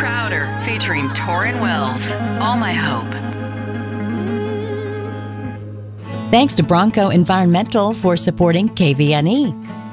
Crowder featuring Torrin Wells, All My Hope. Thanks to Bronco Environmental for supporting KVNE.